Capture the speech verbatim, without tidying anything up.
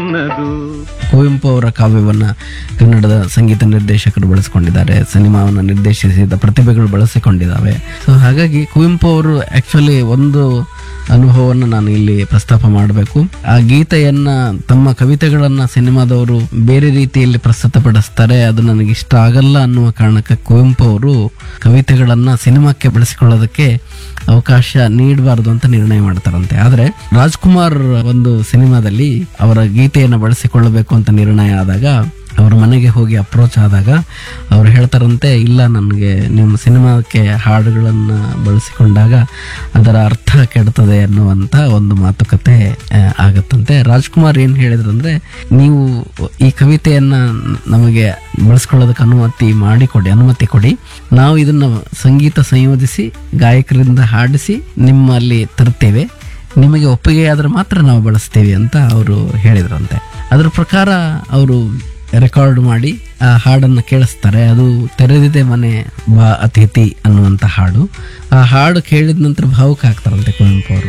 ನನ್ನದು. ಕುವೆಂಪು ಅವರ ಕಾವ್ಯವನ್ನ ಕನ್ನಡದ ಸಂಗೀತ ನಿರ್ದೇಶಕರು ಬಳಸಿಕೊಂಡಿದ್ದಾರೆ, ಸಿನಿಮಾವನ್ನು ನಿರ್ದೇಶಿಸಿದ ಪ್ರತಿಭೆಗಳು ಬಳಸಿಕೊಂಡಿದ್ದಾವೆ. ಸೊ ಹಾಗಾಗಿ ಕುವೆಂಪು ಅವರು ಆಕ್ಚುಲಿ ಒಂದು ಅನುಭವವನ್ನು ನಾನು ಇಲ್ಲಿ ಪ್ರಸ್ತಾಪ ಮಾಡಬೇಕು. ಆ ಗೀತೆಯನ್ನ ತಮ್ಮ ಕವಿತೆಗಳನ್ನ ಸಿನಿಮಾದವರು ಬೇರೆ ರೀತಿಯಲ್ಲಿ ಪ್ರಸ್ತುತಪಡಿಸ್ತಾರೆ, ಅದು ನನಗೆ ಇಷ್ಟ ಆಗಲ್ಲ ಅನ್ನುವ ಕಾರಣಕ್ಕೆ ಕುವೆಂಪು ಅವರು ಕವಿತೆಗಳನ್ನ ಸಿನಿಮಾಕ್ಕೆ ಬಳಸಿಕೊಳ್ಳೋದಕ್ಕೆ ಅವಕಾಶ ನೀಡಬಾರದು ಅಂತ ನಿರ್ಣಯ ಮಾಡ್ತಾರಂತೆ. ಆದ್ರೆ ರಾಜ್ಕುಮಾರ್ ಒಂದು ಸಿನಿಮಾದಲ್ಲಿ ಅವರ ಗೀತೆಯನ್ನು ಬಳಸಿಕೊಳ್ಳಬೇಕು ಅಂತ ನಿರ್ಣಯ ಆದಾಗ ಅವ್ರ ಮನೆಗೆ ಹೋಗಿ ಅಪ್ರೋಚ್ ಆದಾಗ ಅವ್ರು ಹೇಳ್ತಾರಂತೆ, ಇಲ್ಲ ನನಗೆ ನಿಮ್ಮ ಸಿನಿಮಾಕ್ಕೆ ಹಾಡುಗಳನ್ನು ಬಳಸಿಕೊಂಡಾಗ ಅದರ ಅರ್ಥ ಕೆಡ್ತದೆ ಅನ್ನುವಂಥ ಒಂದು ಮಾತುಕತೆ ಆಗತ್ತಂತೆ. ರಾಜ್ಕುಮಾರ್ ಏನು ಹೇಳಿದ್ರಂದ್ರೆ, ನೀವು ಈ ಕವಿತೆಯನ್ನ ನಮಗೆ ಬಳಸ್ಕೊಳ್ಳೋದಕ್ಕೆ ಅನುಮತಿ ಮಾಡಿಕೊಡಿ ಅನುಮತಿ ಕೊಡಿ ನಾವು ಇದನ್ನ ಸಂಗೀತ ಸಂಯೋಜಿಸಿ ಗಾಯಕರಿಂದ ಹಾಡಿಸಿ ನಿಮ್ಮಲ್ಲಿ ತರ್ತೇವೆ, ನಿಮಗೆ ಒಪ್ಪಿಗೆ ಆದ್ರೆ ಮಾತ್ರ ನಾವು ಬಳಸ್ತೀವಿ ಅಂತ ಅವರು ಹೇಳಿದ್ರಂತೆ. ಅದ್ರ ಪ್ರಕಾರ ಅವರು ರೆಕಾರ್ಡ್ ಮಾಡಿ ಆ ಹಾಡನ್ನು ಕೇಳಿಸ್ತಾರೆ. ಅದು ತೆರೆದಿದೆ ಮನೆ ಬಾ ಅತಿಥಿ ಅನ್ನುವಂಥ ಹಾಡು. ಆ ಹಾಡು ಕೇಳಿದ ನಂತರ ಭಾವುಕ ಆಗ್ತಾರಂತೆ ಕುವೆಂಪು ಅವರು.